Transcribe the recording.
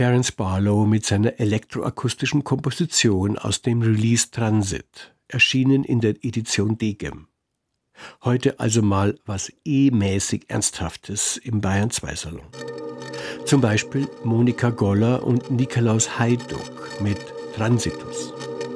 Clarence Barlow mit seiner elektroakustischen Komposition aus dem Release Transit, erschienen in der Edition Degem. Heute also mal was mäßig Ernsthaftes im Bayern 2 Salon. Zum Beispiel Monika Goller und Nikolaus Hajduk mit Transitus.